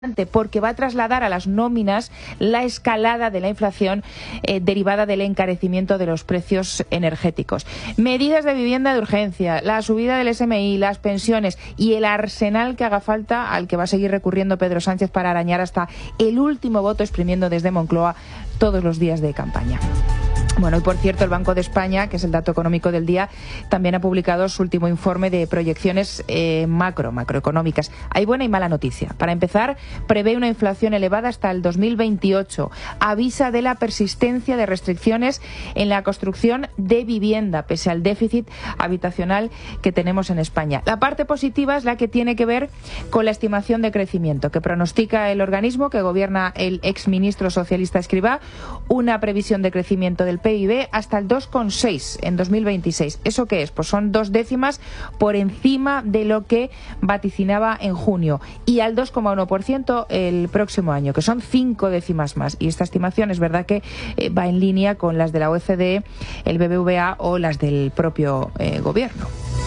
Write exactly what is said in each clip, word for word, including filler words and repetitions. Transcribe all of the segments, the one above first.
porque va a trasladar a las nóminas la escalada de la inflación eh, derivada del encarecimiento de los precios energéticos. Medidas de vivienda de urgencia, la subida del S M I, las pensiones y el arsenal que haga falta al que va a seguir recurriendo Pedro Sánchez para arañar hasta el último voto, exprimiendo desde Moncloa todos los días de campaña. Bueno, y por cierto, el Banco de España, que es el dato económico del día, también ha publicado su último informe de proyecciones eh, macro, macroeconómicas. Hay buena y mala noticia. Para empezar, prevé una inflación elevada hasta el dos mil veintiocho. Avisa de la persistencia de restricciones en la construcción de vivienda, pese al déficit habitacional que tenemos en España. La parte positiva es la que tiene que ver con la estimación de crecimiento, que pronostica el organismo que gobierna el exministro socialista Escrivá, una previsión de crecimiento del P I B hasta el dos coma seis en dos mil veintiséis. ¿Eso qué es? Pues son dos décimas por encima de lo que vaticinaba en junio, y al dos coma uno por ciento el próximo año, que son cinco décimas más. Y esta estimación es verdad que eh, va en línea con las de la O E C D, el B B V A o las del propio eh, gobierno.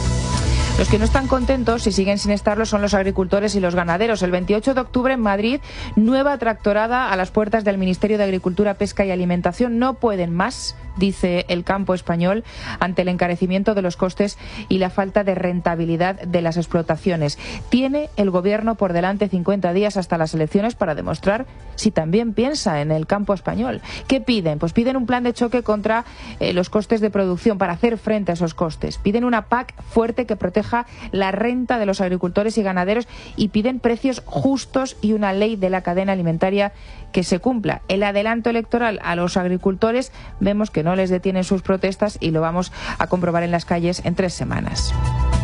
Los que no están contentos y siguen sin estarlo son los agricultores y los ganaderos. El veintiocho de octubre en Madrid, nueva tractorada a las puertas del Ministerio de Agricultura, Pesca y Alimentación. No pueden más, dice el campo español, ante el encarecimiento de los costes y la falta de rentabilidad de las explotaciones. Tiene el gobierno por delante cincuenta días hasta las elecciones para demostrar si también piensa en el campo español. ¿Qué piden? Pues piden un plan de choque contra eh, los costes de producción para hacer frente a esos costes. Piden una P A C fuerte que proteja la renta de los agricultores y ganaderos, y piden precios justos y una ley de la cadena alimentaria que se cumpla. El adelanto electoral a los agricultores vemos que no les detienen sus protestas, y lo vamos a comprobar en las calles en tres semanas.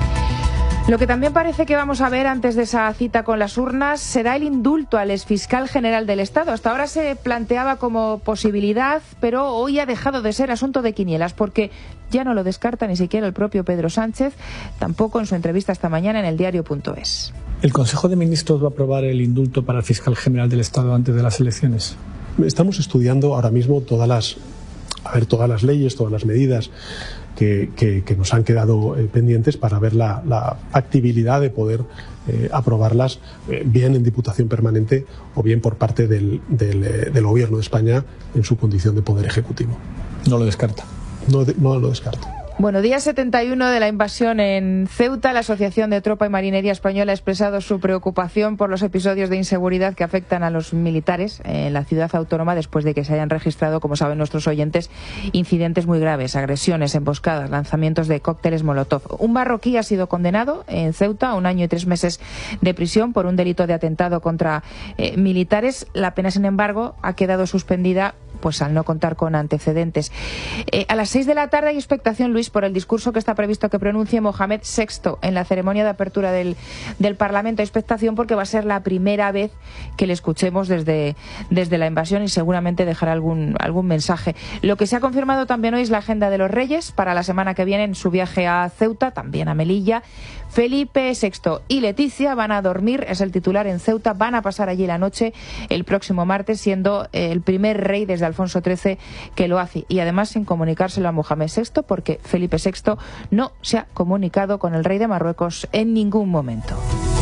Lo que también parece que vamos a ver antes de esa cita con las urnas será el indulto al exfiscal general del Estado. Hasta ahora se planteaba como posibilidad, pero hoy ha dejado de ser asunto de quinielas, porque ya no lo descarta ni siquiera el propio Pedro Sánchez, tampoco en su entrevista esta mañana en el diario punto es. ¿El Consejo de Ministros va a aprobar el indulto para el fiscal general del Estado antes de las elecciones? Estamos estudiando ahora mismo todas las, a ver, todas las leyes, todas las medidas que, que, que nos han quedado eh, pendientes para ver la, la factibilidad de poder eh, aprobarlas eh, bien en Diputación Permanente o bien por parte del, del, eh, del Gobierno de España en su condición de Poder Ejecutivo. No lo descarta. No, no lo descarto. Bueno, día setenta y uno de la invasión en Ceuta. La Asociación de Tropa y Marinería Española ha expresado su preocupación por los episodios de inseguridad que afectan a los militares en la ciudad autónoma, después de que se hayan registrado, como saben nuestros oyentes, incidentes muy graves, agresiones, emboscadas, lanzamientos de cócteles Molotov. Un marroquí ha sido condenado en Ceuta a un año y tres meses de prisión por un delito de atentado contra eh, militares. La pena, sin embargo, ha quedado suspendida pues al no contar con antecedentes. Eh, a las seis de la tarde hay expectación, Luis, por el discurso que está previsto que pronuncie Mohamed sexto en la ceremonia de apertura del, del Parlamento. Hay expectación porque va a ser la primera vez que le escuchemos desde, desde la invasión, y seguramente dejará algún, algún mensaje. Lo que se ha confirmado también hoy es la agenda de los Reyes para la semana que viene en su viaje a Ceuta, también a Melilla. Felipe sexto y Leticia van a dormir, es el titular, en Ceuta. Van a pasar allí la noche el próximo martes, siendo el primer rey desde Alfonso trece que lo hace, y además sin comunicárselo a Mohamed sexto, porque Felipe sexto no se ha comunicado con el rey de Marruecos en ningún momento.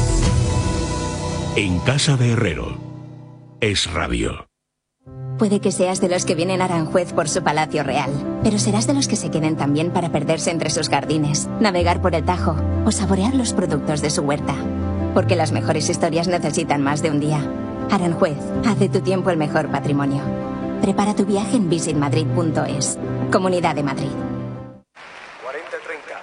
En casa de Herrero, Es Radio. Puede que seas de los que vienen a Aranjuez por su palacio real, pero serás de los que se queden también para perderse entre sus jardines, navegar por el Tajo o saborear los productos de su huerta. Porque las mejores historias necesitan más de un día. Aranjuez, haz de tu tiempo el mejor patrimonio. Prepara tu viaje en visit madrid punto es. Comunidad de Madrid. cuarenta treinta.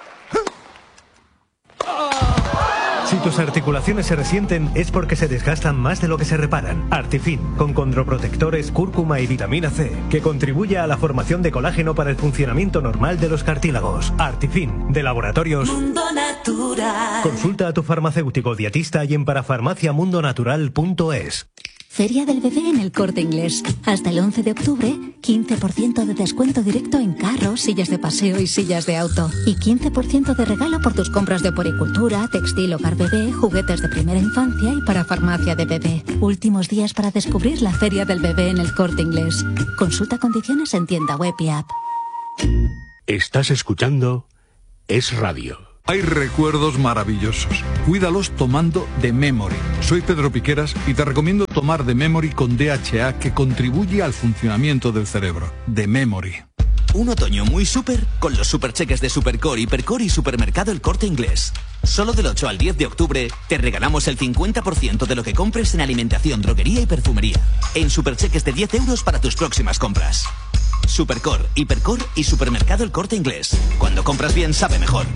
Si tus articulaciones se resienten es porque se desgastan más de lo que se reparan. Artifin, con condroprotectores, cúrcuma y vitamina C, que contribuye a la formación de colágeno para el funcionamiento normal de los cartílagos. Artifin, de Laboratorios Mundo Natural. Consulta a tu farmacéutico dietista y en parafarmacia mundo natural punto es. Feria del Bebé en El Corte Inglés. Hasta el once de octubre, quince por ciento de descuento directo en carros, sillas de paseo y sillas de auto. Y quince por ciento de regalo por tus compras de poricultura, textil, hogar bebé, juguetes de primera infancia y para farmacia de bebé. Últimos días para descubrir la Feria del Bebé en El Corte Inglés. Consulta condiciones en tienda web y app. Estás escuchando Es Radio. Hay recuerdos maravillosos. Cuídalos tomando The Memory. Soy Pedro Piqueras y te recomiendo tomar The Memory con D H A, que contribuye al funcionamiento del cerebro. The Memory. Un otoño muy súper con los supercheques de Supercore, Hipercore y Supermercado El Corte Inglés. Solo del ocho al diez de octubre te regalamos el cincuenta por ciento de lo que compres en alimentación, droguería y perfumería. En supercheques de diez euros para tus próximas compras. Supercore, Hipercore y Supermercado El Corte Inglés. Cuando compras bien, sabe mejor.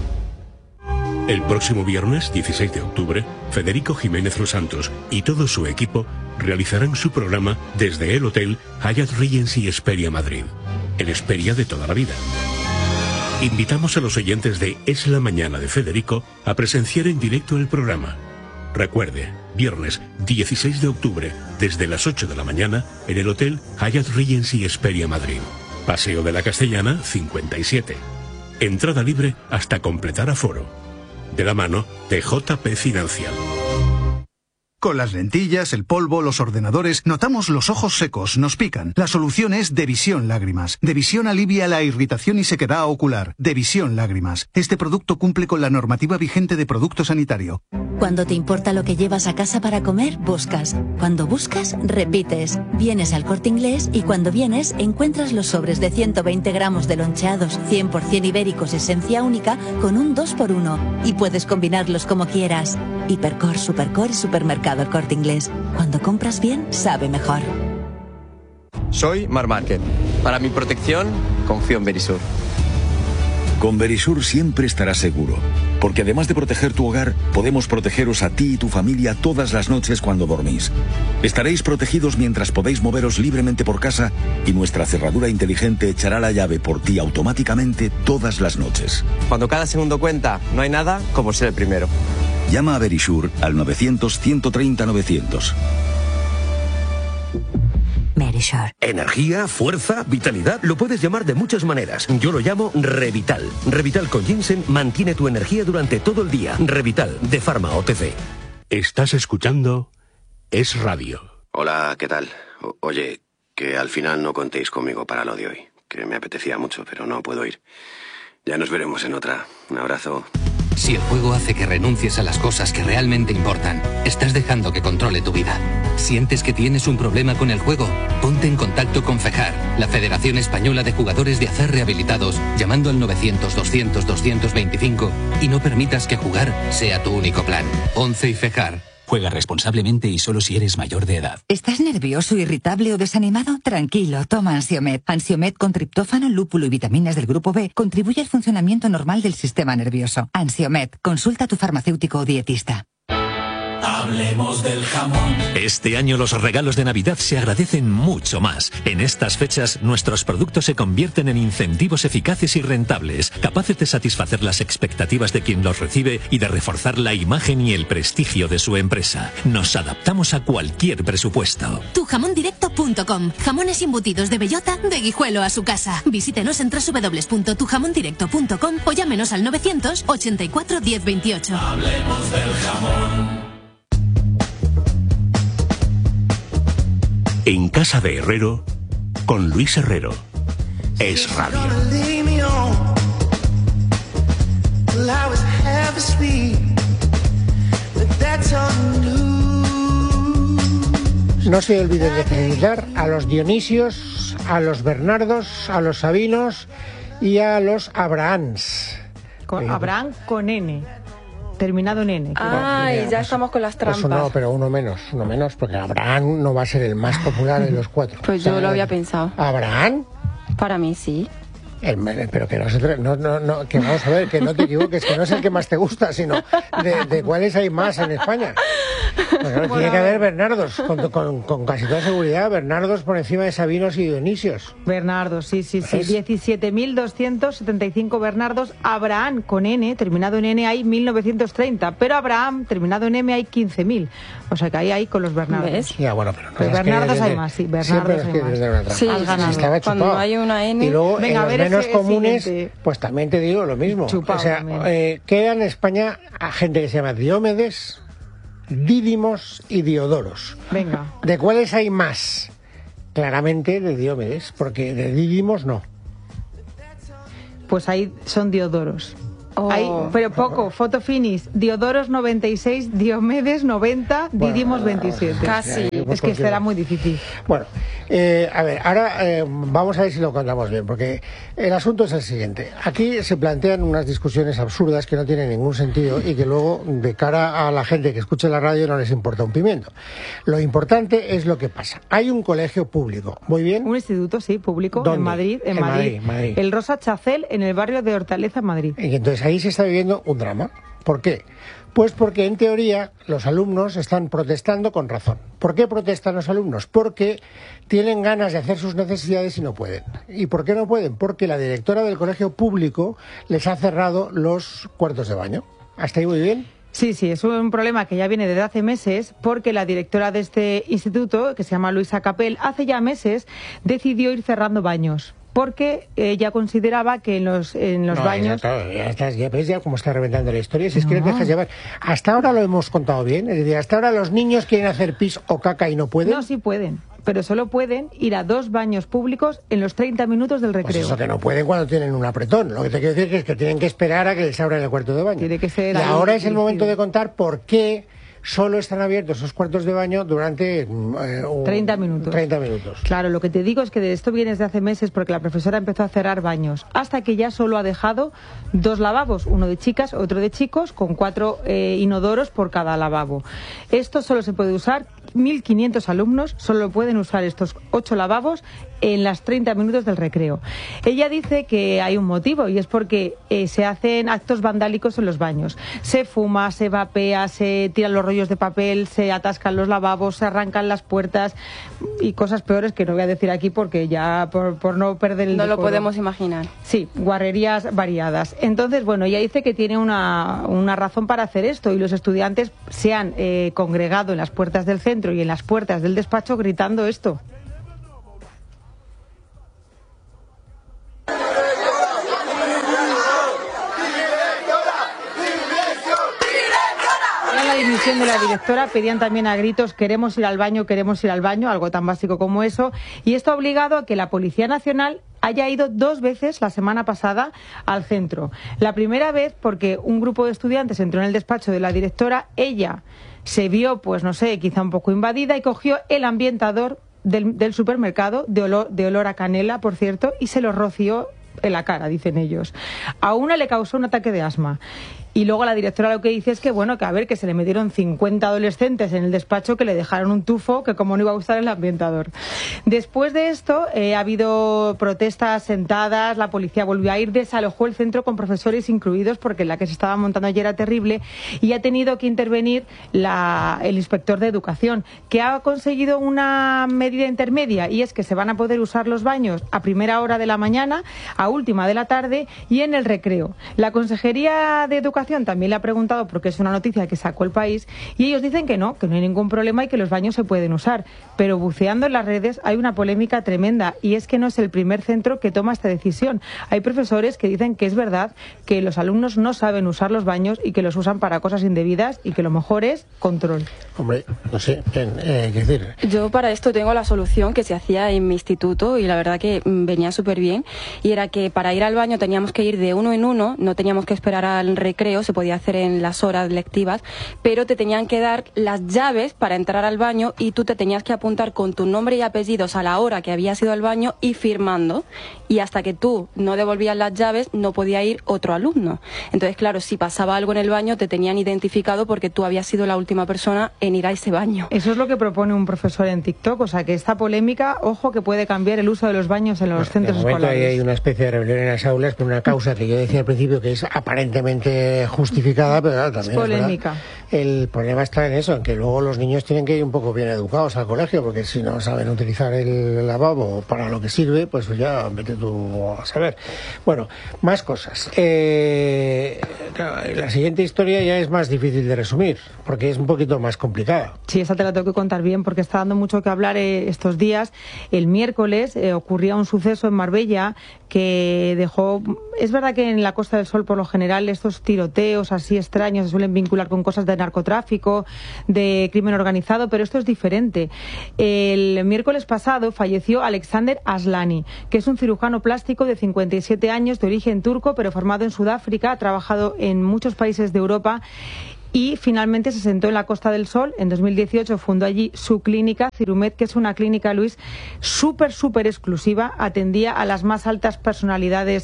El próximo viernes, dieciséis de octubre, Federico Jiménez Los Santos y todo su equipo realizarán su programa desde el Hotel Hyatt Regency Hesperia Madrid, el Hesperia de toda la vida. Invitamos a los oyentes de Es la Mañana de Federico a presenciar en directo el programa. Recuerde, viernes dieciséis de octubre, desde las ocho de la mañana, en el Hotel Hyatt Regency Hesperia Madrid. Paseo de la Castellana, cincuenta y siete. Entrada libre hasta completar aforo. De la mano de J P Financial. Con las lentillas, el polvo, los ordenadores, notamos los ojos secos, nos pican. La solución es Devisión Lágrimas. Devisión alivia la irritación y sequedad ocular. Devisión Lágrimas. Este producto cumple con la normativa vigente de producto sanitario. Cuando te importa lo que llevas a casa para comer, buscas. Cuando buscas, repites. Vienes al Corte Inglés y cuando vienes encuentras los sobres de ciento veinte gramos de loncheados cien por ciento ibéricos esencia única con un dos por uno. Y puedes combinarlos como quieras. Hipercore, Supercore y Supermercado El Corte Inglés. Cuando compras bien, sabe mejor. Soy Mar Márquez. Para mi protección, confío en Verisur. Con Verisur siempre estarás seguro, porque además de proteger tu hogar, podemos protegeros a ti y tu familia todas las noches cuando dormís. Estaréis protegidos mientras podéis moveros libremente por casa y nuestra cerradura inteligente echará la llave por ti automáticamente todas las noches. Cuando cada segundo cuenta, no hay nada como ser el primero. Llama a Verisur al novecientos, ciento treinta, novecientos. Verisur. Energía, fuerza, vitalidad, lo puedes llamar de muchas maneras. Yo lo llamo Revital. Revital con ginseng mantiene tu energía durante todo el día. Revital, de Pharma O T C. Estás escuchando Es Radio. Hola, ¿qué tal? O- oye, que al final no contéis conmigo para lo de hoy, que me apetecía mucho, pero no puedo ir. Ya nos veremos en otra. Un abrazo. Si el juego hace que renuncies a las cosas que realmente importan, estás dejando que controle tu vida. ¿Sientes que tienes un problema con el juego? Ponte en contacto con FEJAR, la Federación Española de Jugadores de Azar Rehabilitados, llamando al novecientos, doscientos, doscientos veinticinco y no permitas que jugar sea tu único plan. once y FEJAR. Juega responsablemente y solo si eres mayor de edad. ¿Estás nervioso, irritable o desanimado? Tranquilo, toma Ansiomed. Ansiomed con triptófano, lúpulo y vitaminas del grupo B contribuye al funcionamiento normal del sistema nervioso. Ansiomed, consulta a tu farmacéutico o dietista. Hablemos del jamón. Este año los regalos de Navidad se agradecen mucho más. En estas fechas, nuestros productos se convierten en incentivos eficaces y rentables, capaces de satisfacer las expectativas de quien los recibe y de reforzar la imagen y el prestigio de su empresa. Nos adaptamos a cualquier presupuesto. tu jamón directo punto com. Jamones embutidos de bellota de Guijuelo a su casa. Visítenos en doble u doble u doble u punto tu jamón directo punto com o llámenos al novecientos ochenta y cuatro diez veintiocho. Hablemos del jamón. En Casa de Herrero, con Luis Herrero. Es Radio. No se olviden de felicitar a los Dionisios, a los Bernardos, a los Sabinos y a los Abrahams. Con, Abraham con N. Terminado en N. Ay, ya estamos con las trampas. Eso no, pero uno menos, uno menos, porque Abraham no va a ser el más popular de los cuatro. Pues yo lo había pensado. ¿Abraham? Para mí sí. El, pero que no, se, no, no, no, que vamos a ver, que no te equivoques, que no es el que más te gusta, sino de, de cuáles hay más en España. Pues claro, bueno, tiene que haber Bernardos, con, con, con casi toda seguridad, Bernardos por encima de Sabinos y Dionisios. Bernardos, sí, sí, sí. diecisiete mil doscientos setenta y cinco Bernardos. Abraham con N, terminado en N, hay mil novecientos treinta, pero Abraham, terminado en M, hay quince mil. O sea que ahí hay con los Bernardos. ¿Ves? Ya, bueno, pero no pues Bernardos que hay más, sí, Bernardos hay más. Sí, has ganado. Estaba cuando hay una N. Y luego, venga, en a los ver menos ese, comunes, siguiente. Pues también te digo lo mismo. Chupao, o sea, eh, queda en España a gente que se llama Diomedes, Dídimos y Diodoros. Venga. ¿De cuáles hay más? Claramente de Diomedes, porque de Dídimos no. Pues ahí son Diodoros. Oh. Hay, pero poco, foto finis, Diodoros noventa y seis, Diomedes noventa, bueno, Didimos veintisiete. Casi. Es que será muy difícil. Bueno, eh, a ver, ahora eh, vamos a ver si lo contamos bien, porque el asunto es el siguiente. Aquí se plantean unas discusiones absurdas que no tienen ningún sentido y que luego, de cara a la gente que escuche la radio, no les importa un pimiento. Lo importante es lo que pasa. Hay un colegio público, muy bien. Un instituto, sí, público, ¿Dónde? en Madrid, en, en Madrid. Madrid, Madrid. El Rosa Chacel, en el barrio de Hortaleza, Madrid. Y entonces ahí se está viviendo un drama. ¿Por qué? Pues porque en teoría los alumnos están protestando con razón. ¿Por qué protestan los alumnos? Porque tienen ganas de hacer sus necesidades y no pueden. ¿Y por qué no pueden? Porque la directora del colegio público les ha cerrado los cuartos de baño. ¿Hasta ahí muy bien? Sí, sí, es un problema que ya viene desde hace meses porque la directora de este instituto, que se llama Luisa Capel, hace ya meses decidió ir cerrando baños. Porque ella consideraba que en los, en los no, baños... Ya, ya, estás, ya ves ya cómo está reventando la historia, si es no. que no te dejas llevar. Hasta ahora lo hemos contado bien, es decir, hasta ahora los niños quieren hacer pis o caca y no pueden. No, sí pueden, pero solo pueden ir a dos baños públicos en los treinta minutos del recreo. Pues eso que no pueden cuando tienen un apretón. Lo que te quiero decir es que tienen que esperar a que les abran el cuarto de baño. Tiene que ser y ahora es el momento de contar por qué solo están abiertos esos cuartos de baño durante eh, treinta minutos. treinta minutos. Claro, lo que te digo es que de esto viene desde hace meses porque la profesora empezó a cerrar baños, hasta que ya solo ha dejado dos lavabos, uno de chicas, otro de chicos, con cuatro eh, inodoros por cada lavabo. Esto solo se puede usar, mil quinientos alumnos solo pueden usar estos ocho lavabos en las treinta minutos del recreo. Ella dice que hay un motivo y es porque eh, se hacen actos vandálicos en los baños. Se fuma, se vapea, se tiran los rollos de papel, se atascan los lavabos, se arrancan las puertas y cosas peores que no voy a decir aquí porque ya por, por no perder el No decoro. lo podemos imaginar. Sí, guarrerías variadas. Entonces, bueno, ella dice que tiene una, una razón para hacer esto y los estudiantes se han eh, congregado en las puertas del centro y en las puertas del despacho gritando esto. La dimisión de la directora, pedían también a gritos queremos ir al baño, queremos ir al baño, algo tan básico como eso, y esto ha obligado a que la Policía Nacional haya ido dos veces la semana pasada al centro. La primera vez porque un grupo de estudiantes entró en el despacho de la directora, ella se vio, pues no sé, quizá un poco invadida y cogió el ambientador del, del supermercado, de olor, de olor a canela, por cierto, y se lo roció en la cara, dicen ellos. A una le causó un ataque de asma. Y luego la directora lo que dice es que, bueno, que a ver, que se le metieron cincuenta adolescentes en el despacho que le dejaron un tufo que como no iba a gustar el ambientador. Después de esto eh, ha habido protestas sentadas, la policía volvió a ir, desalojó el centro con profesores incluidos porque la que se estaba montando ayer era terrible y ha tenido que intervenir la, el inspector de educación, que ha conseguido una medida intermedia y es que se van a poder usar los baños a primera hora de la mañana, a última de la tarde y en el recreo. La Consejería de Educación también le ha preguntado porque es una noticia que sacó El País y ellos dicen que no, que no hay ningún problema y que los baños se pueden usar, pero buceando en las redes hay una polémica tremenda y es que no es el primer centro que toma esta decisión. Hay profesores que dicen que es verdad que los alumnos no saben usar los baños y que los usan para cosas indebidas y que lo mejor es control. Hombre, no sé, bien, eh, ¿qué decir? Yo para esto tengo la solución que se hacía en mi instituto y la verdad que mm, venía súper bien y era que para ir al baño teníamos que ir de uno en uno, no teníamos que esperar al recreo, se podía hacer en las horas lectivas, pero te tenían que dar las llaves para entrar al baño y tú te tenías que apuntar con tu nombre y apellidos a la hora que habías ido al baño y firmando, y hasta que tú no devolvías las llaves no podía ir otro alumno. Entonces, claro, si pasaba algo en el baño te tenían identificado porque tú habías sido la última persona en ir a ese baño. Eso es lo que propone un profesor en TikTok, o sea que esta polémica, ojo, que puede cambiar el uso de los baños en los bueno, centros de momento escolares. Ahí hay una especie de rebelión en las aulas por una causa que yo decía al principio que es aparentemente justificada, pero claro, también es polémica. Es el problema está en eso, en que luego los niños tienen que ir un poco bien educados al colegio, porque si no saben utilizar el lavabo para lo que sirve, pues ya vete tú a saber. Bueno, más cosas. Eh, claro, la siguiente historia ya es más difícil de resumir, porque es un poquito más complicada. Sí, esa te la tengo que contar bien, porque está dando mucho que hablar eh, estos días. El miércoles eh, ocurría un suceso en Marbella que dejó... Es verdad que en la Costa del Sol, por lo general, estos tiroteos así extraños se suelen vincular con cosas de narcotráfico, de crimen organizado, pero esto es diferente. El miércoles pasado falleció Alexander Aslani, que es un cirujano plástico de cincuenta y siete años, de origen turco, pero formado en Sudáfrica, ha trabajado en muchos países de Europa y finalmente se sentó en la Costa del Sol. En dos mil dieciocho fundó allí su clínica, Cirumed, que es una clínica, Luis, súper, súper exclusiva. Atendía a las más altas personalidades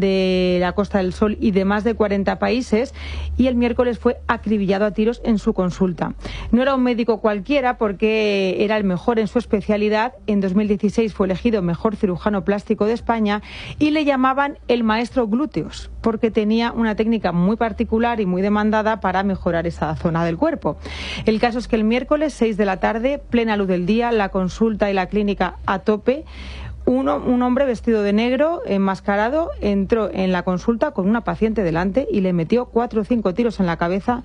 de la Costa del Sol y de más de cuarenta países, y el miércoles fue acribillado a tiros en su consulta. No era un médico cualquiera, porque era el mejor en su especialidad. En dos mil dieciséis fue elegido mejor cirujano plástico de España y le llamaban el maestro glúteos, porque tenía una técnica muy particular y muy demandada para mejorar esa zona del cuerpo. El caso es que el miércoles, seis de la tarde, plena luz del día, la consulta y la clínica a tope, Uno, un hombre vestido de negro, enmascarado, entró en la consulta con una paciente delante y le metió cuatro o cinco tiros en la cabeza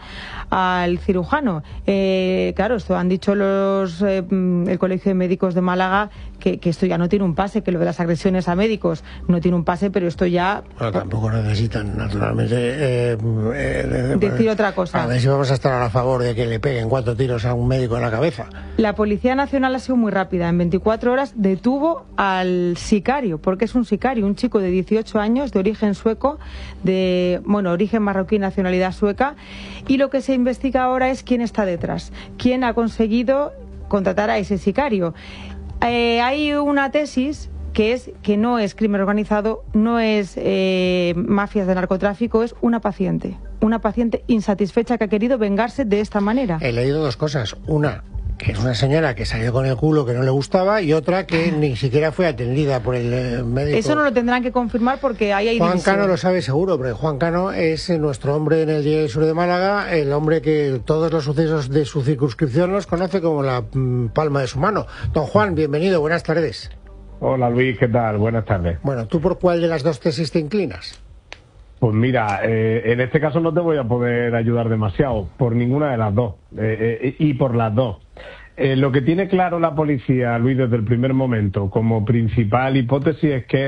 al cirujano. Eh, claro, esto han dicho los eh, el Colegio de Médicos de Málaga, que, que esto ya no tiene un pase, que lo de las agresiones a médicos no tiene un pase, pero esto ya... Bueno, tampoco necesitan, naturalmente, eh, eh, decir otra cosa. A ver si vamos a estar a favor de que le peguen cuatro tiros a un médico en la cabeza. La Policía Nacional ha sido muy rápida. En veinticuatro horas detuvo al sicario, porque es un sicario, un chico de dieciocho años, de origen sueco, de, bueno, origen marroquí, nacionalidad sueca, y lo que se investiga ahora es quién está detrás, quién ha conseguido contratar a ese sicario. Eh, hay una tesis que es que no es crimen organizado, no es eh, mafias de narcotráfico, es una paciente, una paciente insatisfecha que ha querido vengarse de esta manera. He leído dos cosas. Una, que es una señora que salió con el culo que no le gustaba, y otra que ni siquiera fue atendida por el eh, médico. Eso no lo tendrán que confirmar, porque ahí hay Juan división. Cano lo sabe seguro, porque Juan Cano es nuestro hombre en el Diario Sur de Málaga, el hombre que todos los sucesos de su circunscripción los conoce como la mm, palma de su mano. Don Juan, bienvenido, buenas tardes. Hola Luis, ¿qué tal? Buenas tardes. Bueno, ¿tú por cuál de las dos tesis te inclinas? Pues mira, eh, en este caso no te voy a poder ayudar demasiado, por ninguna de las dos, eh, eh, y por las dos. Eh, lo que tiene claro la policía, Luis, desde el primer momento, como principal hipótesis, es que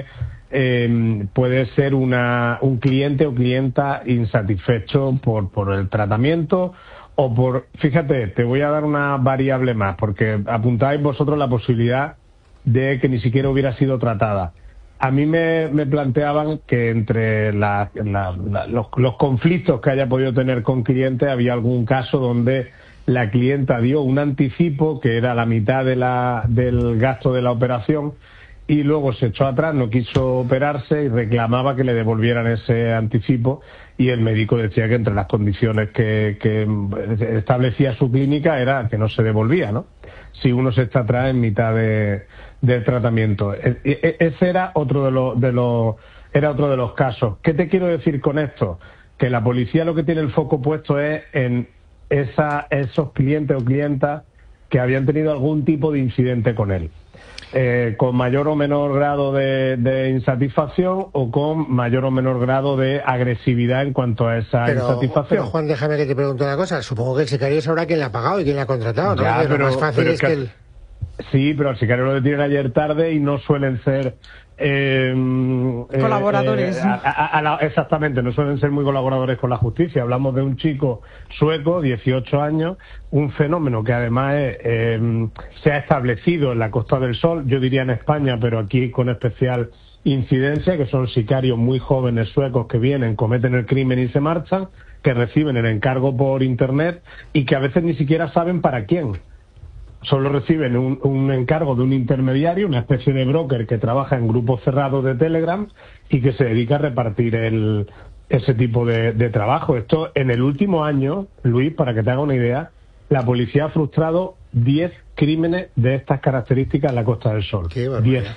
eh, puede ser una, un cliente o clienta insatisfecho por, por el tratamiento o por... Fíjate, te voy a dar una variable más, porque apuntáis vosotros la posibilidad de que ni siquiera hubiera sido tratada. A mí me, me planteaban que entre la, la, la, los, los conflictos que haya podido tener con clientes había algún caso donde la clienta dio un anticipo que era la mitad de la, del gasto de la operación, y luego se echó atrás, no quiso operarse y reclamaba que le devolvieran ese anticipo, y el médico decía que entre las condiciones que, que establecía su clínica era que no se devolvía, ¿no? Si uno se echa atrás en mitad de, del tratamiento. E, e, ese era otro de los, de los, era otro de los casos. ¿Qué te quiero decir con esto? Que la policía lo que tiene el foco puesto es en esa, esos clientes o clientas que habían tenido algún tipo de incidente con él. Eh, con mayor o menor grado de, de insatisfacción o con mayor o menor grado de agresividad en cuanto a esa pero, insatisfacción. Pero Juan, déjame que te pregunte una cosa. Supongo que el sicario sabrá quién le ha pagado y quién le ha contratado, ¿no? Ya, pero, lo más fácil pero es que... que el... Sí, pero al sicario lo detienen ayer tarde y no suelen ser... Eh, colaboradores. Eh, a, a, a la, exactamente, no suelen ser muy colaboradores con la justicia. Hablamos de un chico sueco, dieciocho años, un fenómeno que además es, eh, se ha establecido en la Costa del Sol, yo diría en España, pero aquí con especial incidencia, que son sicarios muy jóvenes suecos que vienen, cometen el crimen y se marchan, que reciben el encargo por internet y que a veces ni siquiera saben para quién. Solo reciben un, un encargo de un intermediario, una especie de broker que trabaja en grupos cerrados de Telegram y que se dedica a repartir el, ese tipo de, de trabajo. Esto en el último año, Luis, para que te haga una idea, la policía ha frustrado diez crímenes de estas características en la Costa del Sol. diez.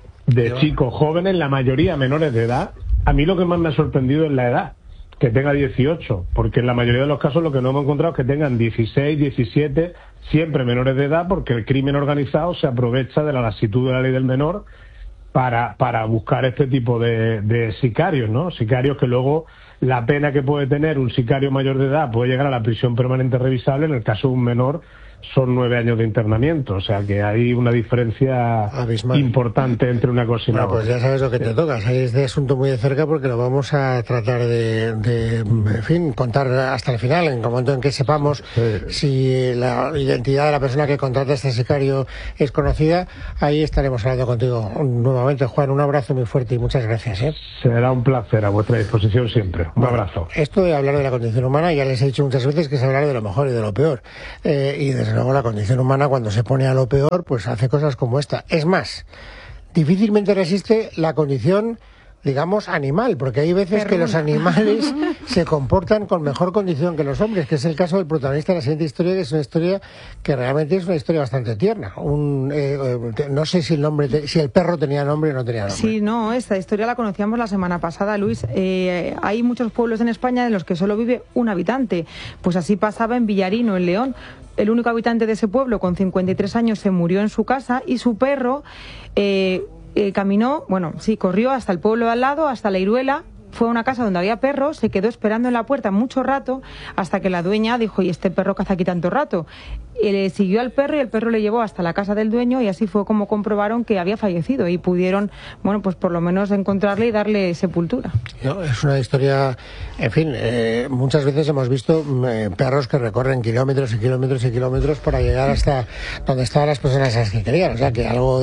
De chicos jóvenes, la mayoría menores de edad. A mí lo que más me ha sorprendido es la edad, que tenga dieciocho, porque en la mayoría de los casos lo que no hemos encontrado es que tengan dieciséis, diecisiete, siempre menores de edad, porque el crimen organizado se aprovecha de la lasitud de la ley del menor, para, para buscar este tipo de, de sicarios, ¿no? Sicarios que luego la pena que puede tener un sicario mayor de edad puede llegar a la prisión permanente revisable, en el caso de un menor son nueve años de internamiento, o sea que hay una diferencia abismal, importante entre una cosa y la bueno, otra. Pues ya sabes lo que te toca, hay este asunto muy de cerca porque lo vamos a tratar de, de en fin, contar hasta el final, en el momento en que sepamos sí. si la identidad de la persona que contrata a este sicario es conocida, ahí estaremos hablando contigo nuevamente. Juan, un abrazo muy fuerte y muchas gracias. ¿eh? Será un placer, a vuestra disposición siempre. Un bueno, abrazo. Esto de hablar de la condición humana, ya les he dicho muchas veces que es hablar de lo mejor y de lo peor, eh, y desde luego la condición humana cuando se pone a lo peor pues hace cosas como esta. Es más, difícilmente resiste la condición, digamos, animal, porque hay veces Perdón. que los animales se comportan con mejor condición que los hombres, que es el caso del protagonista de la siguiente historia, que es una historia que realmente es una historia bastante tierna. Un, eh, no sé si el nombre, te, si el perro tenía nombre o no tenía nombre. Sí, no, esta historia la conocíamos la semana pasada, Luis. Eh, hay muchos pueblos en España en los que solo vive un habitante. Pues así pasaba en Villarino, en León. El único habitante de ese pueblo, con cincuenta y tres años, se murió en su casa y su perro eh, eh, caminó, bueno, sí, corrió hasta el pueblo de al lado, hasta la Iruela. Fue a una casa donde había perros, se quedó esperando en la puerta mucho rato hasta que la dueña dijo, ¿y este perro qué hace aquí tanto rato? Y le siguió al perro y el perro le llevó hasta la casa del dueño y así fue como comprobaron que había fallecido y pudieron, bueno, pues por lo menos encontrarle y darle sepultura. No, es una historia, en fin, eh, muchas veces hemos visto eh, perros que recorren kilómetros y kilómetros y kilómetros para llegar hasta donde estaban las personas a las que querían, o sea que algo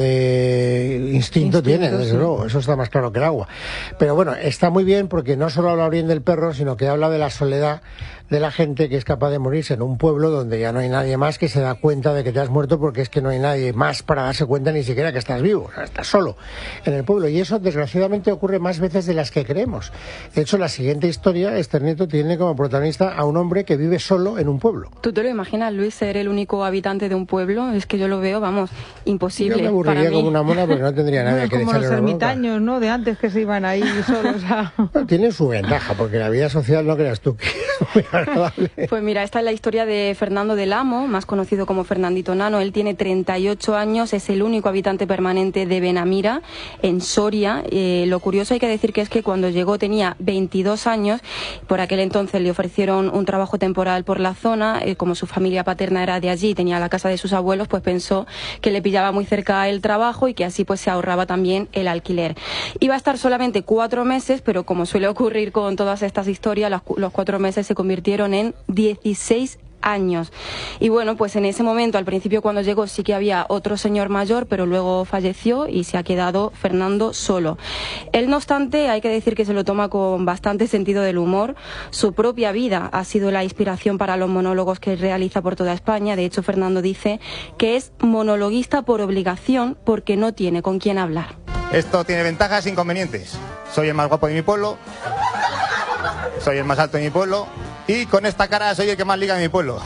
de instinto, instinto tiene, desde sí. luego, eso está más claro que el agua. Pero bueno, está muy bien porque no solo habla bien del perro, sino que habla de la soledad de la gente que es capaz de morirse en un pueblo donde ya no hay nadie más que se da cuenta de que te has muerto, porque es que no hay nadie más para darse cuenta ni siquiera que estás vivo, o sea, estás solo en el pueblo, y eso desgraciadamente ocurre más veces de las que creemos. De hecho, la siguiente historia, Esther Nieto, tiene como protagonista a un hombre que vive solo en un pueblo. ¿Tú te lo imaginas, Luis, ser el único habitante de un pueblo? Es que yo lo veo, vamos, imposible. Yo me aburriría para mí. como una mona porque no tendría nadie bueno, que como echarle los ermitaños, ¿no? De antes que se iban ahí solos a... No, tiene su ventaja, porque la vida social no creas tú que es muy agradable. Pues mira, esta es la historia de Fernando del Amo, más conocido como Fernandito Nano. Él tiene treinta y ocho años, es el único habitante permanente de Benamira, en Soria. Eh, lo curioso hay que decir que es que cuando llegó tenía veintidós años, por aquel entonces le ofrecieron un trabajo temporal por la zona, eh, como su familia paterna era de allí, tenía la casa de sus abuelos, pues pensó que le pillaba muy cerca el trabajo y que así pues se ahorraba también el alquiler. Iba a estar solamente cuatro meses, pero como suele ocurrir con todas estas historias, los, los cuatro meses se convirtieron en dieciséis años. Y bueno, pues en ese momento, al principio cuando llegó sí que había otro señor mayor, pero luego falleció y se ha quedado Fernando solo. Él, no obstante, hay que decir que se lo toma con bastante sentido del humor. Su propia vida ha sido la inspiración para los monólogos que realiza por toda España. De hecho, Fernando dice que es monologuista por obligación porque no tiene con quién hablar. Esto tiene ventajas e inconvenientes. Soy el más guapo de mi pueblo, soy el más alto de mi pueblo y con esta cara soy el que más liga de mi pueblo.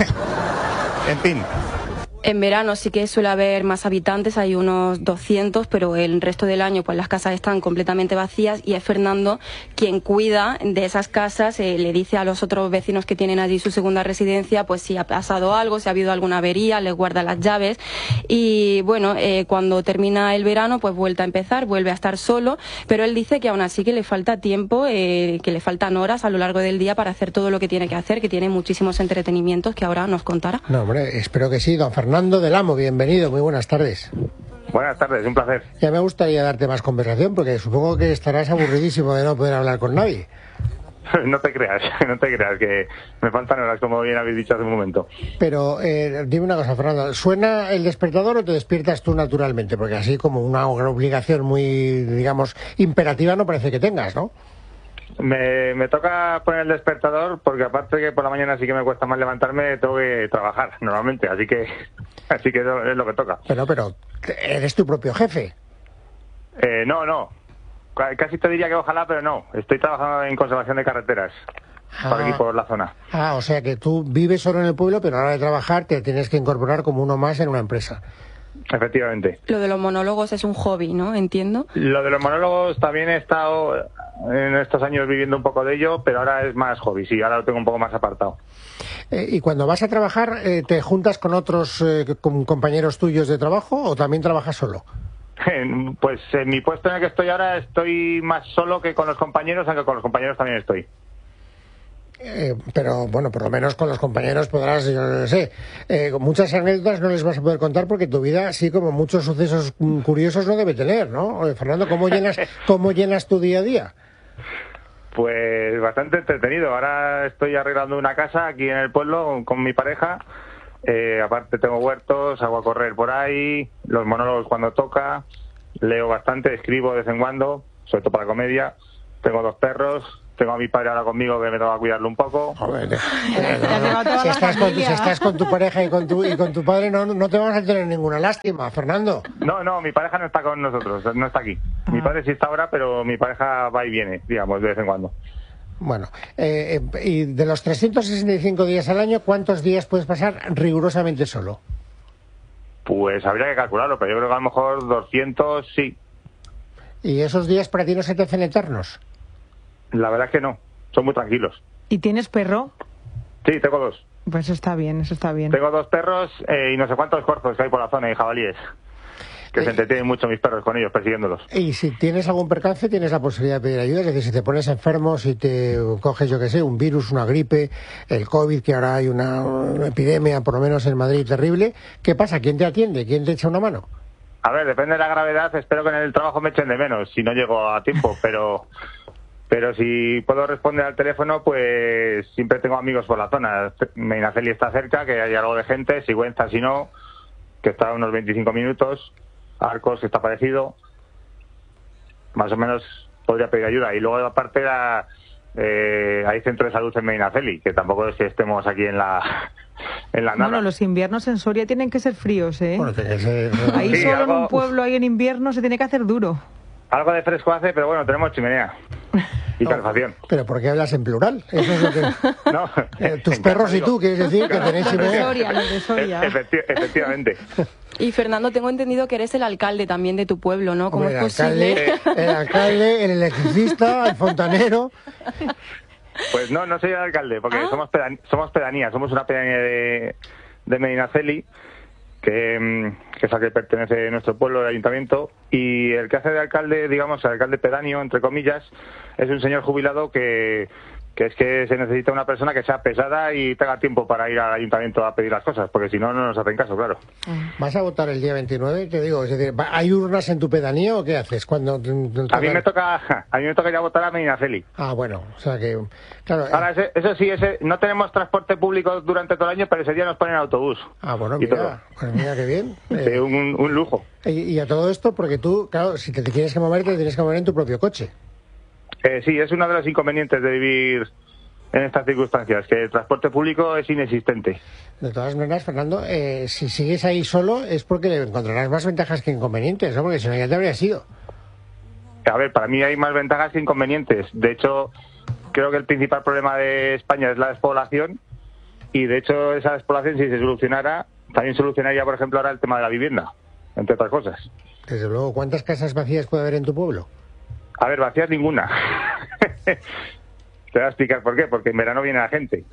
En fin. En verano sí que suele haber más habitantes, hay unos doscientos, pero el resto del año pues las casas están completamente vacías y es Fernando quien cuida de esas casas, eh, le dice a los otros vecinos que tienen allí su segunda residencia pues si ha pasado algo, si ha habido alguna avería, les guarda las llaves y bueno, eh, cuando termina el verano pues vuelve a empezar, vuelve a estar solo, pero él dice que aún así que le falta tiempo, eh, que le faltan horas a lo largo del día para hacer todo lo que tiene que hacer, que tiene muchísimos entretenimientos que ahora nos contará. No, hombre, espero que sí, don Fernando. Fernando del Amo, bienvenido, muy buenas tardes. Buenas tardes, un placer. Ya me gustaría darte más conversación, porque supongo que estarás aburridísimo de no poder hablar con nadie. No te creas, no te creas, que me faltan horas, como bien habéis dicho hace un momento. Pero eh, dime una cosa, Fernando, ¿suena el despertador o te despiertas tú naturalmente? Porque así como una obligación muy, digamos, imperativa no parece que tengas, ¿no? Me, me toca poner el despertador porque aparte que por la mañana sí que me cuesta más levantarme, tengo que trabajar normalmente, así que así que es lo que toca. Pero, pero, ¿eres tu propio jefe? Eh, no, no. Casi te diría que ojalá, pero no. Estoy trabajando en conservación de carreteras ah. por aquí, por la zona. Ah, o sea que tú vives solo en el pueblo, pero a la hora de trabajar te tienes que incorporar como uno más en una empresa. Efectivamente. Lo de los monólogos es un hobby, ¿no? Entiendo. Lo de los monólogos también he estado en estos años viviendo un poco de ello, pero ahora es más hobby, sí, ahora lo tengo un poco más apartado. Eh, ¿Y cuando vas a trabajar, eh, te juntas con otros eh, con compañeros tuyos de trabajo o también trabajas solo? Pues en mi puesto en el que estoy ahora estoy más solo que con los compañeros, aunque con los compañeros también estoy. Eh, pero bueno, por lo menos con los compañeros podrás, yo no sé, eh, muchas anécdotas no les vas a poder contar porque tu vida, así como muchos sucesos curiosos, no debe tener, ¿no? Oye, Fernando, ¿cómo llenas, cómo llenas tu día a día? Pues bastante entretenido. Ahora estoy arreglando una casa aquí en el pueblo con mi pareja. Eh, aparte tengo huertos, hago a correr por ahí, los monólogos cuando toca, leo bastante, escribo de vez en cuando, sobre todo para comedia. Tengo dos perros. Tengo a mi padre ahora conmigo que me toca cuidarlo un poco. Joder, eh, no, no, si, estás con, si estás con tu pareja y con tu, y con tu padre, no, no te vamos a tener ninguna lástima, Fernando. No, no, mi pareja no está con nosotros, no está aquí. Ah. Mi padre sí está ahora, pero mi pareja va y viene, digamos, de vez en cuando. Bueno, eh, y de los trescientos sesenta y cinco días al año, ¿cuántos días puedes pasar rigurosamente solo? Pues habría que calcularlo, pero yo creo que a lo mejor doscientos sí. ¿Y esos días para ti no se te hacen eternos? La verdad es que no, son muy tranquilos. ¿Y tienes perro? Sí, tengo dos. Pues eso está bien, eso está bien. Tengo dos perros eh, y no sé cuántos corzos que hay por la zona y jabalíes. Que eh, se entretienen mucho mis perros con ellos, persiguiéndolos. Y si tienes algún percance, tienes la posibilidad de pedir ayuda. Es decir, si te pones enfermo, si te coges, yo qué sé, un virus, una gripe, el COVID, que ahora hay una, una epidemia, por lo menos en Madrid, terrible. ¿Qué pasa? ¿Quién te atiende? ¿Quién te echa una mano? A ver, depende de la gravedad. Espero que en el trabajo me echen de menos, si no llego a tiempo, pero... Pero si puedo responder al teléfono, pues siempre tengo amigos por la zona. Medinaceli está cerca, que hay algo de gente. Sigüenza, si no, que está a unos veinticinco minutos. Arcos, que está parecido. Más o menos podría pedir ayuda. Y luego, aparte, la, eh, hay centro de salud en Medinaceli, que tampoco es que estemos aquí en la... En la nada. Bueno, los inviernos en Soria tienen que ser fríos, ¿eh? Bueno, tiene que ser... Ahí sí, solo algo... en un pueblo, ahí en invierno, se tiene que hacer duro. Algo de fresco hace, pero bueno, tenemos chimenea y calefacción. No, pero ¿por qué hablas en plural? Eso es lo que... No, eh, tus perros y tú, quieres decir que tenéis chimenea. Soria, los de Soria. Efecti efectivamente. Y Fernando, tengo entendido que eres el alcalde también de tu pueblo, ¿no? ¿Cómo Hombre, es posible? Alcalde, el alcalde, el electricista, el fontanero... Pues no, no soy el alcalde, porque ¿Ah? somos, pedan somos pedanía, somos una pedanía de, de Medinaceli, que, que es a que pertenece a nuestro pueblo, el ayuntamiento, y el que hace de alcalde, digamos, el alcalde pedáneo, entre comillas, es un señor jubilado que, que es que se necesita una persona que sea pesada y tenga tiempo para ir al ayuntamiento a pedir las cosas, porque si no, no nos hacen caso, claro. ¿Vas a votar el día veintinueve? Te digo, es decir, ¿hay urnas en tu pedanía o qué haces? Cuando te, te a mí me toca a mí me toca ir a votar a Medinaceli. Ah, bueno, o sea que... Claro, Ahora, ese, eso sí, ese, no tenemos transporte público durante todo el año, pero ese día nos ponen autobús. Ah, bueno, mira, pues mira qué bien. Sí, eh, un, un lujo. Y, y a todo esto, porque tú, claro, si te, te tienes que mover, te tienes que mover en tu propio coche. Eh, sí, es uno de los inconvenientes de vivir en estas circunstancias, que el transporte público es inexistente. De todas maneras, Fernando, eh, si sigues ahí solo es porque encontrarás más ventajas que inconvenientes, ¿no? Porque si no ya te habrías ido. A ver, para mí hay más ventajas que inconvenientes. De hecho, creo que el principal problema de España es la despoblación, y de hecho esa despoblación, si se solucionara, también solucionaría, por ejemplo, ahora el tema de la vivienda, entre otras cosas. Desde luego, ¿cuántas casas vacías puede haber en tu pueblo? A ver, vacías ninguna. Te voy a explicar por qué, porque en verano viene la gente.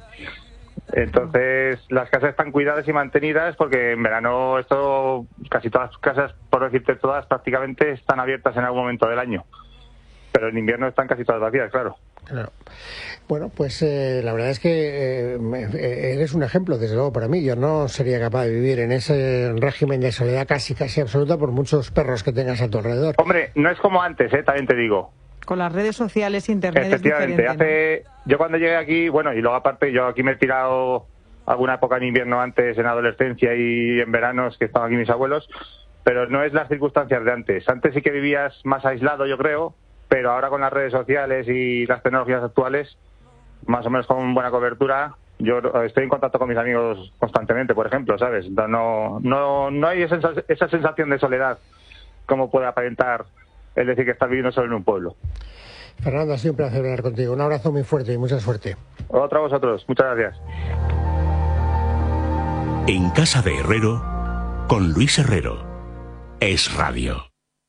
Entonces, las casas están cuidadas y mantenidas porque en verano esto, casi todas las casas, por decirte todas, prácticamente están abiertas en algún momento del año. Pero en invierno están casi todas vacías, claro. Claro. Bueno, pues eh, la verdad es que eh, eres un ejemplo, desde luego, para mí. Yo no sería capaz de vivir en ese régimen de soledad casi, casi absoluta por muchos perros que tengas a tu alrededor. Hombre, no es como antes, ¿eh? También te digo. Con las redes sociales, internet. Efectivamente, es diferente, hace, ¿no? Yo cuando llegué aquí, bueno, y luego aparte yo aquí me he tirado alguna época en invierno antes, en adolescencia y en veranos que estaban aquí mis abuelos, pero no es las circunstancias de antes. Antes sí que vivías más aislado, yo creo, pero ahora con las redes sociales y las tecnologías actuales, más o menos con buena cobertura, yo estoy en contacto con mis amigos constantemente, por ejemplo, ¿sabes? No, no, no hay esa, esa sensación de soledad como puede aparentar el decir que estás viviendo solo en un pueblo. Fernando, ha sido un placer hablar contigo. Un abrazo muy fuerte y mucha suerte. Otro a vosotros. Muchas gracias. En Casa de Herrero, con Luis Herrero. Es Radio.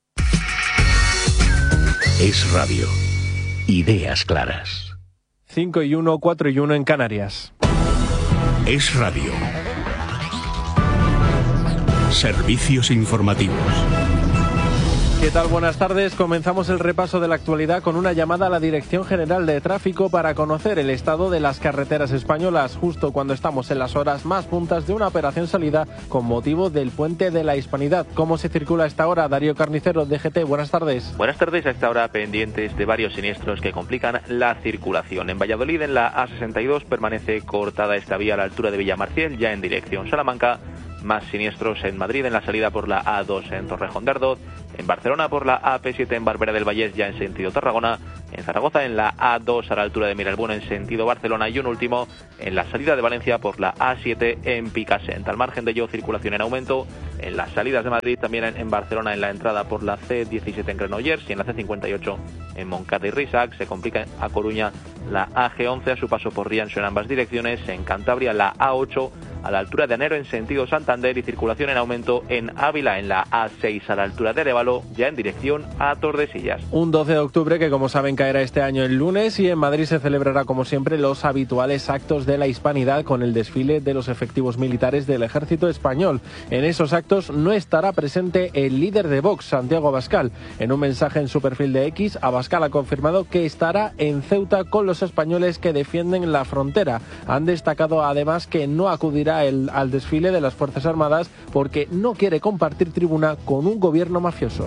Es Radio. Ideas claras. cinco y uno, cuatro y uno en Canarias. Es Radio. Servicios informativos. ¿Qué tal? Buenas tardes. Comenzamos el repaso de la actualidad con una llamada a la Dirección General de Tráfico para conocer el estado de las carreteras españolas, justo cuando estamos en las horas más puntas de una operación salida con motivo del Puente de la Hispanidad. ¿Cómo se circula a esta hora? Darío Carnicero, D G T, buenas tardes. Buenas tardes. A esta hora pendientes de varios siniestros que complican la circulación. En Valladolid, en la A sesenta y dos, permanece cortada esta vía a la altura de Villamarciel, ya en dirección Salamanca. Más siniestros en Madrid, en la salida por la A dos en Torrejón de Ardoz, en Barcelona por la A P siete en Barberá del Vallés, ya en sentido Tarragona, en Zaragoza en la A dos a la altura de Miralbueno en sentido Barcelona, y un último en la salida de Valencia por la A siete en Picassent. Al margen de ello, circulación en aumento en las salidas de Madrid, también en, en Barcelona en la entrada por la C diecisiete en Granollers y en la C cincuenta y ocho en Moncada y Risac. Se complica a Coruña la A G once a su paso por Rianxo en ambas direcciones, en Cantabria la A ocho a la altura de Anero en sentido Santander, y circulación en aumento en Ávila en la A seis a la altura de Arévalo, ya en dirección a Tordesillas. Un doce de octubre que, como saben, caerá este año el lunes, y en Madrid se celebrará como siempre los habituales actos de la Hispanidad con el desfile de los efectivos militares del Ejército Español. En esos actos no estará presente el líder de Vox, Santiago Abascal. En un mensaje en su perfil de X, Abascal ha confirmado que estará en Ceuta con los españoles que defienden la frontera. Han destacado además que no acudirá El, al desfile de las Fuerzas Armadas porque no quiere compartir tribuna con un gobierno mafioso.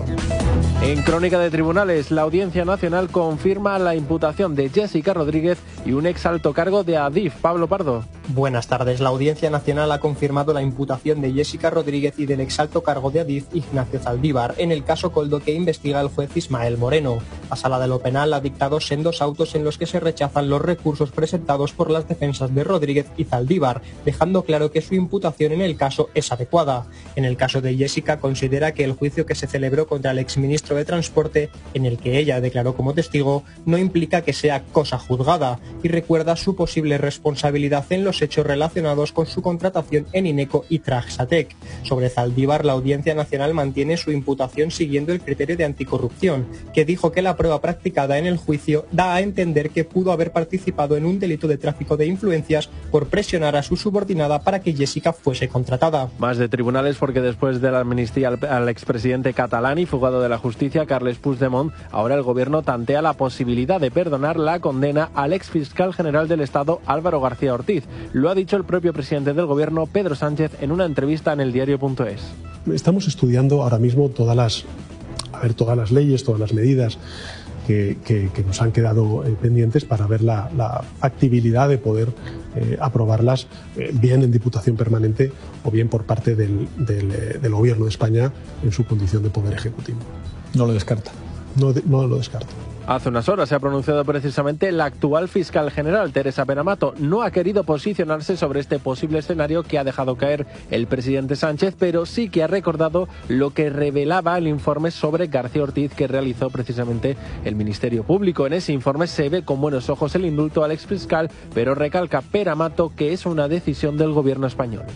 En Crónica de Tribunales, la Audiencia Nacional confirma la imputación de Jessica Rodríguez y un ex alto cargo de Adif. Pablo Pardo. Buenas tardes. La Audiencia Nacional ha confirmado la imputación de Jessica Rodríguez y del ex alto cargo de Adif, Ignacio Zaldívar, en el caso Coldo que investiga el juez Ismael Moreno. La Sala de lo Penal ha dictado sendos autos en los que se rechazan los recursos presentados por las defensas de Rodríguez y Zaldívar, dejando claro que su imputación en el caso es adecuada. En el caso de Jessica, considera que el juicio que se celebró contra el exministro de Transporte, en el que ella declaró como testigo, no implica que sea cosa juzgada, y recuerda su posible responsabilidad en los hechos relacionados con su contratación en Ineco y Traxatec. Sobre Zaldívar, la Audiencia Nacional mantiene su imputación siguiendo el criterio de anticorrupción, que dijo que la prueba practicada en el juicio da a entender que pudo haber participado en un delito de tráfico de influencias por presionar a su subordinada para que Jessica fuese contratada. Más de tribunales, porque después de la amnistía al, al expresidente catalán y fugado de la justicia, Carles Puigdemont, ahora el gobierno tantea la posibilidad de perdonar la condena al exfiscal general del Estado, Álvaro García Ortiz. Lo ha dicho el propio presidente del gobierno, Pedro Sánchez, en una entrevista en el diario punto es. Estamos estudiando ahora mismo todas las, a ver, todas las leyes, todas las medidas Que, que, que nos han quedado eh, pendientes para ver la, la factibilidad de poder eh, aprobarlas eh, bien en Diputación Permanente o bien por parte del, del, eh, del Gobierno de España en su condición de Poder Ejecutivo. No lo descarta. No, de, no lo descarta. Hace unas horas se ha pronunciado precisamente la actual fiscal general, Teresa Benamato. No ha querido posicionarse sobre este posible escenario que ha dejado caer el presidente Sánchez, pero sí que ha recordado lo que revelaba el informe sobre García Ortiz que realizó precisamente el Ministerio Público. En ese informe se ve con buenos ojos el indulto al exfiscal, pero recalca Benamato que es una decisión del gobierno español.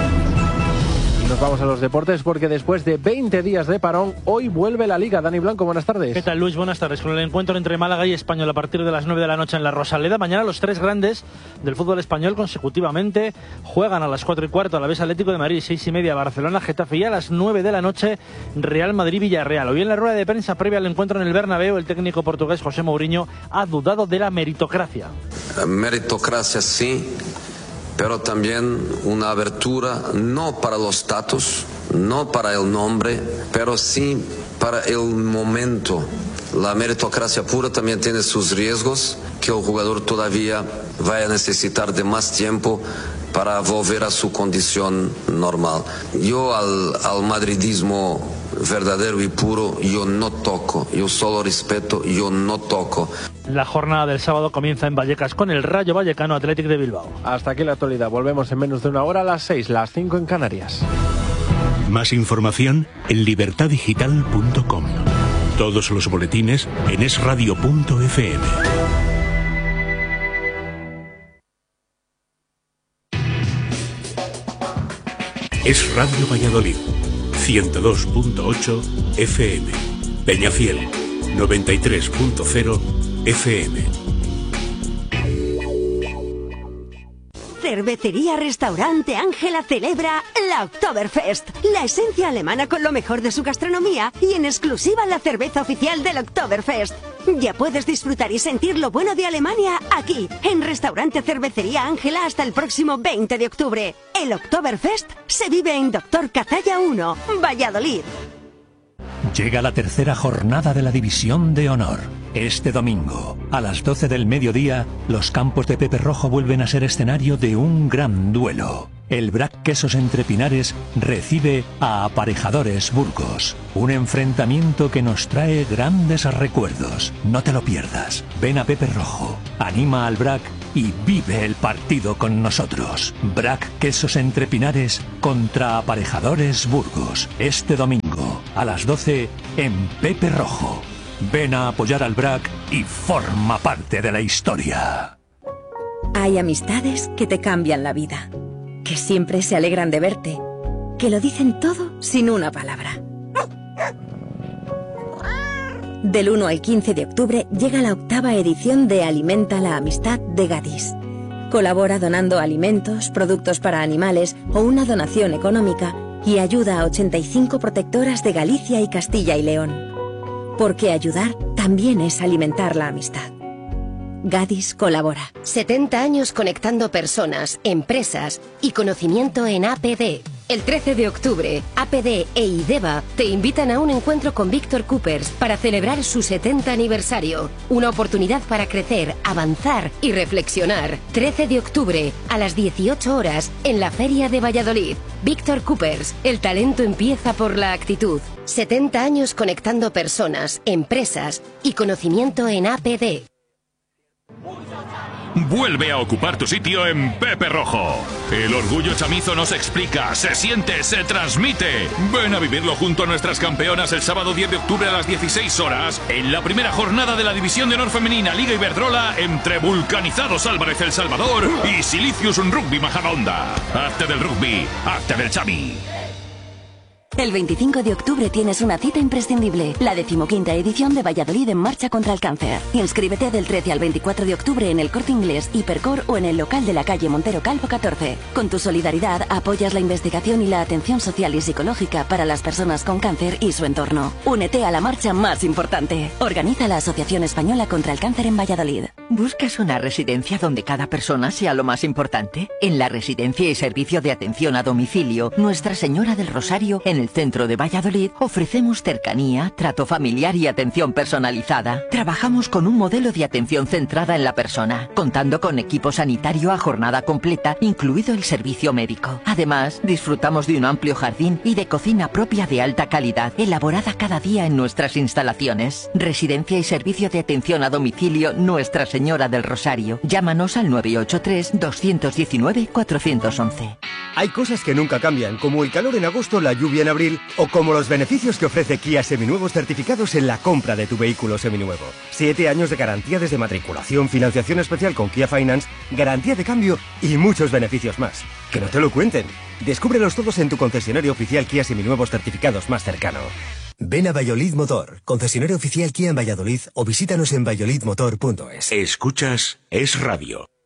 Nos vamos a los deportes porque después de veinte días de parón, hoy vuelve la Liga. Dani Blanco, buenas tardes. ¿Qué tal, Luis? Buenas tardes. Con el encuentro entre Málaga y Español a partir de las nueve de la noche en la Rosaleda. Mañana los tres grandes del fútbol español consecutivamente juegan a las cuatro y cuarto. A la vez Atlético de Madrid, seis y media Barcelona, Getafe, y a las nueve de la noche Real Madrid-Villarreal. Hoy en la rueda de prensa previa al encuentro en el Bernabéu, el técnico portugués José Mourinho ha dudado de la meritocracia. La meritocracia sí, pero también una abertura no para los status, no para el nombre, pero sí para el momento. La meritocracia pura también tiene sus riesgos, que el jugador todavía vaya a necesitar de más tiempo para volver a su condición normal. Yo al, al madridismo verdadero y puro, yo no toco, yo solo respeto, yo no toco. La jornada del sábado comienza en Vallecas con el Rayo Vallecano Athletic de Bilbao. Hasta aquí la actualidad. Volvemos en menos de una hora a las seis, las cinco en Canarias. Más información en libertad digital punto com. Todos los boletines en es radio punto efe eme. Es Radio Valladolid, ciento dos punto ocho efe eme. Peñafiel, noventa y tres punto cero efe eme. Cervecería Restaurante Ángela celebra la Oktoberfest, la esencia alemana con lo mejor de su gastronomía y en exclusiva la cerveza oficial del Oktoberfest. Ya puedes disfrutar y sentir lo bueno de Alemania aquí, en Restaurante Cervecería Ángela hasta el próximo veinte de octubre. El Oktoberfest se vive en Doctor Cazalla uno, Valladolid. Llega la tercera jornada de la División de Honor. Este domingo, a las doce del mediodía, los campos de Pepe Rojo vuelven a ser escenario de un gran duelo. El B R A C Quesos Entre Pinares recibe a Aparejadores Burgos. Un enfrentamiento que nos trae grandes recuerdos. No te lo pierdas. Ven a Pepe Rojo, anima al B R A C y vive el partido con nosotros. B R A C Quesos Entre Pinares contra Aparejadores Burgos. Este domingo, a las doce, en Pepe Rojo. Ven a apoyar al B R A C y forma parte de la historia. Hay amistades que te cambian la vida, que siempre se alegran de verte, que lo dicen todo sin una palabra. Del uno al quince de octubre llega la octava edición de Alimenta la Amistad de Gadis. Colabora donando alimentos, productos para animales o una donación económica y ayuda a ochenta y cinco protectoras de Galicia y Castilla y León. Porque ayudar también es alimentar la amistad. Gadis colabora. setenta años conectando personas, empresas y conocimiento en A P D. El trece de octubre, A P D e IDEVA te invitan a un encuentro con Víctor Coopers para celebrar su setenta aniversario. Una oportunidad para crecer, avanzar y reflexionar. trece de octubre, a las dieciocho horas, en la Feria de Valladolid. Víctor Coopers, el talento empieza por la actitud. setenta años conectando personas, empresas y conocimiento en A P D. Vuelve a ocupar tu sitio en Pepe Rojo. El orgullo chamizo no se explica, se siente, se transmite. Ven a vivirlo junto a nuestras campeonas el sábado diez de octubre a las dieciséis horas en la primera jornada de la División de Honor Femenina Liga Iberdrola entre Vulcanizados Álvarez El Salvador y Silicius Rugby Majadahonda. Hazte del rugby, hazte del chami. El veinticinco de octubre tienes una cita imprescindible, la decimoquinta edición de Valladolid en Marcha contra el Cáncer. Inscríbete del trece al veinticuatro de octubre en el Corte Inglés, Hipercor o en el local de la calle Montero Calvo catorce. Con tu solidaridad apoyas la investigación y la atención social y psicológica para las personas con cáncer y su entorno. Únete a la marcha más importante. Organiza la Asociación Española contra el Cáncer en Valladolid. ¿Buscas una residencia donde cada persona sea lo más importante? En la Residencia y Servicio de Atención a Domicilio Nuestra Señora del Rosario, en el centro de Valladolid, ofrecemos cercanía, trato familiar y atención personalizada. Trabajamos con un modelo de atención centrada en la persona, contando con equipo sanitario a jornada completa, incluido el servicio médico. Además, disfrutamos de un amplio jardín y de cocina propia de alta calidad, elaborada cada día en nuestras instalaciones. Residencia y Servicio de Atención a Domicilio Nuestra Señora del Rosario. Llámanos al nueve ocho tres, dos uno nueve, cuatro uno uno. Hay cosas que nunca cambian, como el calor en agosto, la lluvia en abril, o como los beneficios que ofrece Kia Seminuevos certificados en la compra de tu vehículo seminuevo. Siete años de garantía desde matriculación, financiación especial con Kia Finance, garantía de cambio y muchos beneficios más. Que no te lo cuenten. Descúbrelos todos en tu concesionario oficial Kia Seminuevos certificados más cercano. Ven a Valladolid Motor, concesionario oficial Kia en Valladolid, o visítanos en valladolid motor punto es. Escuchas Es Radio.